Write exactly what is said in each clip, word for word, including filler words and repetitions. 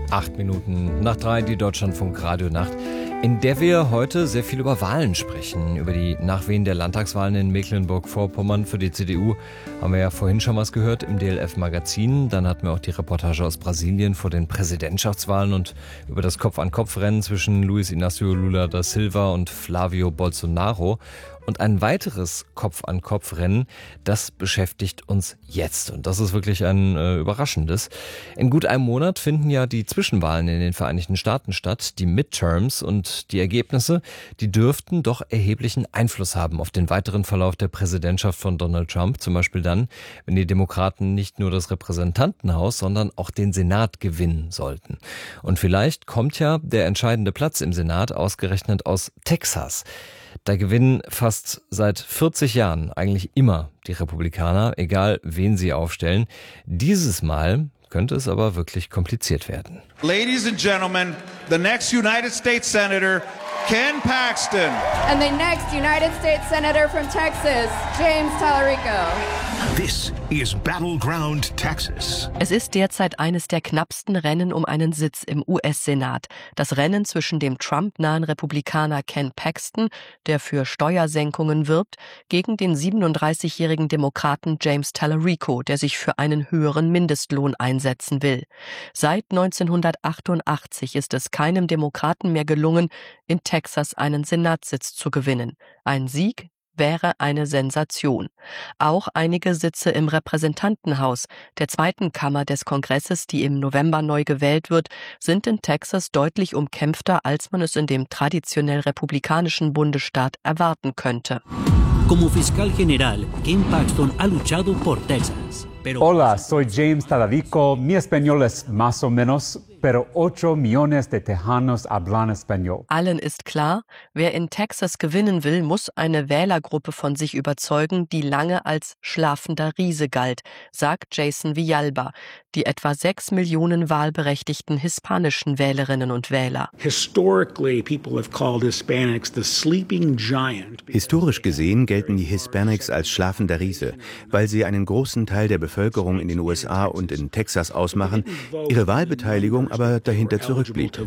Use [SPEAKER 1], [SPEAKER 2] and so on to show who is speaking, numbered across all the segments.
[SPEAKER 1] Acht Minuten nach drei, die Deutschlandfunk-Radionacht, in der wir heute sehr viel über Wahlen sprechen. Über die Nachwehen der Landtagswahlen in Mecklenburg-Vorpommern für die C D U haben wir ja vorhin schon was gehört im D L F-Magazin. Dann hatten wir auch die Reportage aus Brasilien vor den Präsidentschaftswahlen und über das Kopf-an-Kopf-Rennen zwischen Luiz Inácio Lula da Silva und Flávio Bolsonaro. Und ein weiteres Kopf-an-Kopf-Rennen, das beschäftigt uns jetzt. Und das ist wirklich ein äh, überraschendes. In gut einem Monat finden ja die Zwischenwahlen in den Vereinigten Staaten statt, die Midterms. Und die Ergebnisse, die dürften doch erheblichen Einfluss haben auf den weiteren Verlauf der Präsidentschaft von Donald Trump. Zum Beispiel dann, wenn die Demokraten nicht nur das Repräsentantenhaus, sondern auch den Senat gewinnen sollten. Und vielleicht kommt ja der entscheidende Platz im Senat ausgerechnet aus Texas. Da gewinnen fast seit vierzig Jahren eigentlich immer die Republikaner, egal wen sie aufstellen. Dieses Mal könnte es aber wirklich kompliziert werden.
[SPEAKER 2] Ladies and gentlemen, the next United States Senator, Ken Paxton.
[SPEAKER 3] And the next United States Senator from Texas, James Talarico.
[SPEAKER 4] This is Battleground Texas.
[SPEAKER 5] Es ist derzeit eines der knappsten Rennen um einen Sitz im U S-Senat. Das Rennen zwischen dem Trump-nahen Republikaner Ken Paxton, der für Steuersenkungen wirbt, gegen den siebenunddreißigjährigen Demokraten James Talarico, der sich für einen höheren Mindestlohn einsetzen will. Seit neunzehnhundertachtundachtzig ist es keinem Demokraten mehr gelungen, in Texas einen Senatssitz zu gewinnen. Ein Sieg wäre eine Sensation. Auch einige Sitze im Repräsentantenhaus, der zweiten Kammer des Kongresses, die im November neu gewählt wird, sind in Texas deutlich umkämpfter, als man es in dem traditionell republikanischen Bundesstaat erwarten könnte.
[SPEAKER 6] Como fiscal general, Ken Paxton ha luchado por Texas.
[SPEAKER 7] Hola, soy James Talarico. Mi español es más o menos, pero ocho millones de tejanos hablan español.
[SPEAKER 5] Allen ist klar, wer in Texas gewinnen will, muss eine Wählergruppe von sich überzeugen, die lange als schlafender Riese galt, sagt Jason Villalba, die etwa sechs Millionen wahlberechtigten hispanischen Wählerinnen und Wähler.
[SPEAKER 8] Historically, people have called Hispanics the sleeping giant.
[SPEAKER 9] Historisch gesehen gelten die Hispanics als schlafender Riese, weil sie einen großen Teil der Bevölkerung in den U S A und in Texas ausmachen, ihre Wahlbeteiligung aber dahinter zurückblieb.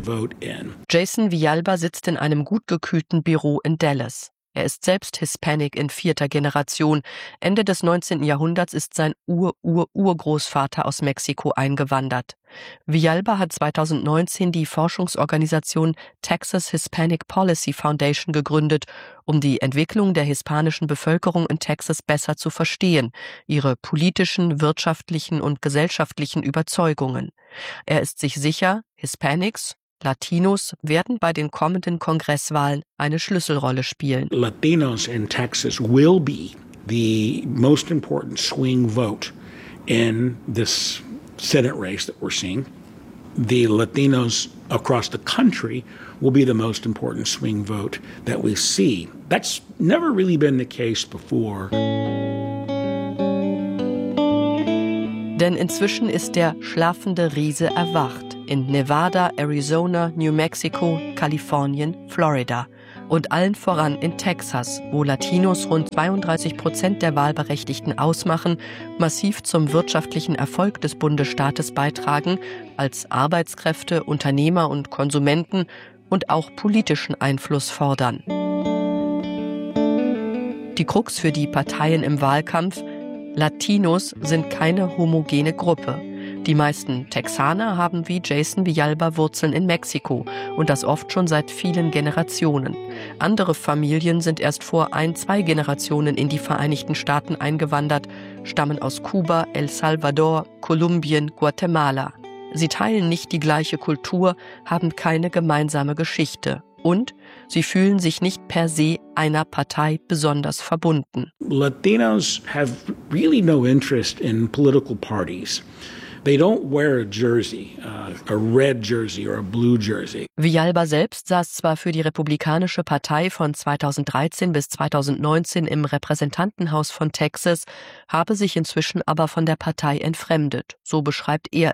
[SPEAKER 5] Jason Villalba sitzt in einem gut gekühlten Büro in Dallas. Er ist selbst Hispanic in vierter Generation. Ende des neunzehnten Jahrhunderts ist sein Ur-Ur-Urgroßvater aus Mexiko eingewandert. Villalba hat zweitausendneunzehn die Forschungsorganisation Texas Hispanic Policy Foundation gegründet, um die Entwicklung der hispanischen Bevölkerung in Texas besser zu verstehen, ihre politischen, wirtschaftlichen und gesellschaftlichen Überzeugungen. Er ist sich sicher, Hispanics, Latinos werden bei den kommenden Kongresswahlen eine Schlüsselrolle spielen.
[SPEAKER 8] Latinos in Texas will be the most important swing vote in this Senate race that we're seeing. The Latinos across the country will be the most important swing vote that we see. That's never really been the case before.
[SPEAKER 5] Denn inzwischen ist der schlafende Riese erwacht. In Nevada, Arizona, New Mexico, Kalifornien, Florida. Und allen voran in Texas, wo Latinos rund zweiunddreißig Prozent der Wahlberechtigten ausmachen, massiv zum wirtschaftlichen Erfolg des Bundesstaates beitragen, als Arbeitskräfte, Unternehmer und Konsumenten und auch politischen Einfluss fordern. Die Krux für die Parteien im Wahlkampf: Latinos sind keine homogene Gruppe. Die meisten Texaner haben wie Jason Villalba Wurzeln in Mexiko und das oft schon seit vielen Generationen. Andere Familien sind erst vor ein, zwei Generationen in die Vereinigten Staaten eingewandert, stammen aus Kuba, El Salvador, Kolumbien, Guatemala. Sie teilen nicht die gleiche Kultur, haben keine gemeinsame Geschichte. Und sie fühlen sich nicht per se einer Partei besonders verbunden.
[SPEAKER 8] Latinos have really no interest in political parties. They don't wear a jersey, uh, a red jersey or a blue jersey.
[SPEAKER 5] Villalba selbst saß zwar für die Republikanische Partei von zweitausenddreizehn bis zweitausendneunzehn im Repräsentantenhaus von Texas, habe sich inzwischen aber von der Partei entfremdet. So beschreibt er es.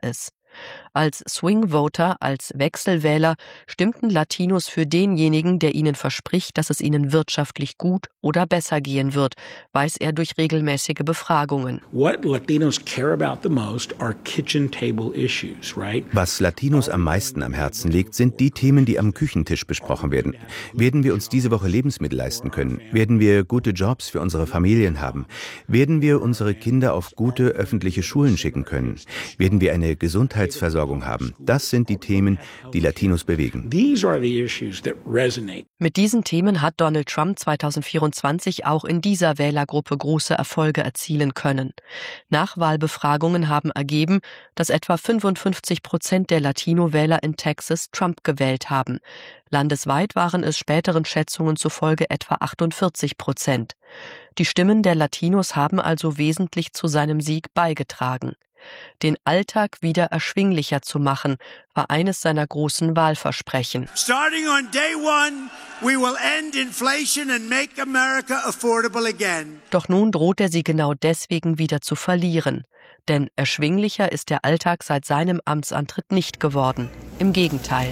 [SPEAKER 5] Als Swing Voter, als Wechselwähler, stimmten Latinos für denjenigen, der ihnen verspricht, dass es ihnen wirtschaftlich gut oder besser gehen wird, weiß er durch regelmäßige Befragungen.
[SPEAKER 8] What Latinos care about the most are kitchen table issues, right?
[SPEAKER 9] Was Latinos am meisten am Herzen liegt, sind die Themen, die am Küchentisch besprochen werden. Werden wir uns diese Woche Lebensmittel leisten können? Werden wir gute Jobs für unsere Familien haben? Werden wir unsere Kinder auf gute öffentliche Schulen schicken können? Werden wir eine Gesundheitsversorgung haben? Das sind die Themen, die Latinos bewegen.
[SPEAKER 8] These are the issues that resonate.
[SPEAKER 5] Mit diesen Themen hat Donald Trump zweitausendvierundzwanzig auch in dieser Wählergruppe große Erfolge erzielen können. Nachwahlbefragungen haben ergeben, dass etwa fünfundfünfzig Prozent der Latino-Wähler in Texas Trump gewählt haben. Landesweit waren es späteren Schätzungen zufolge etwa achtundvierzig Prozent. Die Stimmen der Latinos haben also wesentlich zu seinem Sieg beigetragen. Den Alltag wieder erschwinglicher zu machen, war eines seiner großen Wahlversprechen.
[SPEAKER 10] Starting on day one, we will end inflation and make America affordable again.
[SPEAKER 5] Doch nun droht er sie genau deswegen wieder zu verlieren. Denn erschwinglicher ist der Alltag seit seinem Amtsantritt nicht geworden. Im Gegenteil.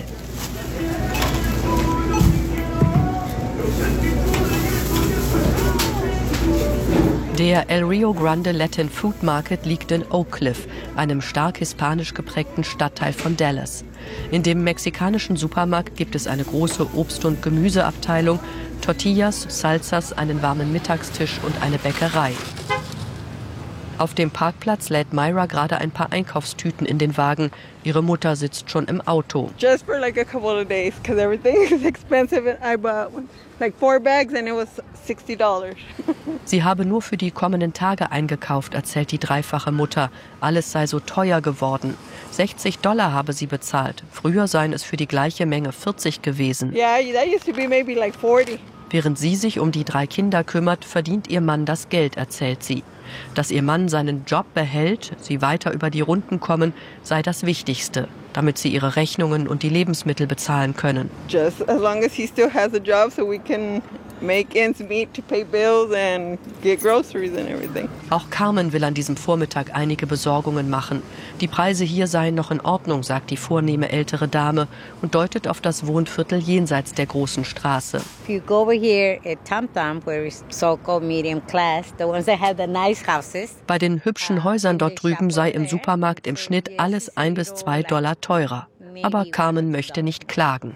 [SPEAKER 5] Der El Rio Grande Latin Food Market liegt in Oak Cliff, einem stark hispanisch geprägten Stadtteil von Dallas. In dem mexikanischen Supermarkt gibt es eine große Obst- und Gemüseabteilung, Tortillas, Salsas, einen warmen Mittagstisch und eine Bäckerei. Auf dem Parkplatz lädt Myra gerade ein paar Einkaufstüten in den Wagen. Ihre Mutter sitzt schon im Auto.
[SPEAKER 11] Just for like a couple of days, because everything is expensive. And I bought like four bags and it was sixty dollars.
[SPEAKER 5] Sie habe nur für die kommenden Tage eingekauft, erzählt die dreifache Mutter. Alles sei so teuer geworden. sechzig Dollar habe sie bezahlt. Früher seien es für die gleiche Menge vierzig gewesen.
[SPEAKER 11] Yeah, that used to be maybe like forty.
[SPEAKER 5] Während sie sich um die drei Kinder kümmert, verdient ihr Mann das Geld, erzählt sie. Dass ihr Mann seinen Job behält, sie weiter über die Runden kommen, sei das Wichtigste, damit sie ihre Rechnungen und die Lebensmittel bezahlen können.
[SPEAKER 11] Just as long as he still has a job so we can make ends meet to pay bills and get groceries and everything.
[SPEAKER 5] Auch Carmen will an diesem Vormittag einige Besorgungen machen. Die Preise hier seien noch in Ordnung, sagt die vornehme ältere Dame und deutet auf das Wohnviertel jenseits der großen Straße.
[SPEAKER 12] If you go over here at Tom Tom, where it's so-called medium class, the ones that have the nice houses.
[SPEAKER 5] Bei den hübschen Häusern dort drüben sei im Supermarkt im Schnitt alles ein bis zwei Dollar teurer. Aber Carmen möchte nicht klagen.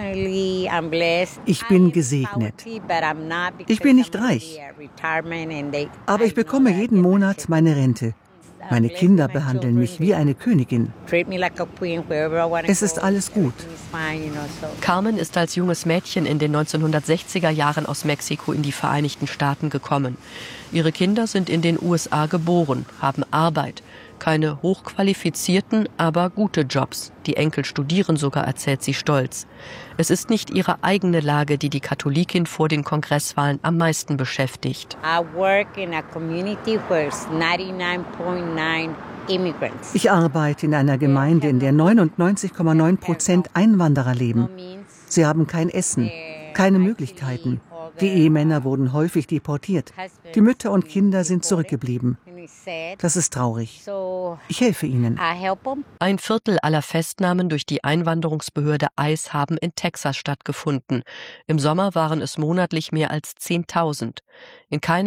[SPEAKER 13] Ich bin gesegnet. Ich bin nicht reich. Aber ich bekomme jeden Monat meine Rente. Meine Kinder behandeln mich wie eine Königin. Es ist alles gut.
[SPEAKER 5] Carmen ist als junges Mädchen in den neunzehnhundertsechziger Jahren aus Mexiko in die Vereinigten Staaten gekommen. Ihre Kinder sind in den U S A geboren, haben Arbeit. Keine hochqualifizierten, aber gute Jobs. Die Enkel studieren sogar, erzählt sie stolz. Es ist nicht ihre eigene Lage, die die Katholikin vor den Kongresswahlen am meisten beschäftigt.
[SPEAKER 13] Ich arbeite in einer Gemeinde, in der neunundneunzig Komma neun Prozent Einwanderer leben. Sie haben kein Essen, keine Möglichkeiten. Die Ehemänner wurden häufig deportiert. Die Mütter und Kinder sind zurückgeblieben. Das ist traurig. Ich helfe ihnen.
[SPEAKER 5] Ein Viertel aller Festnahmen durch die Einwanderungsbehörde I C E haben in Texas stattgefunden. Im Sommer waren es monatlich mehr als zehntausend. In keiner